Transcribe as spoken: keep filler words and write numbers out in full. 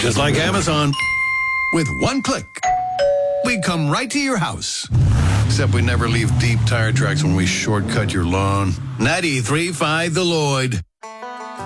Just like Amazon. With one click, we come right to your house. Except we never leave deep tire tracks when we shortcut your lawn. ninety-three point five The Lloyd.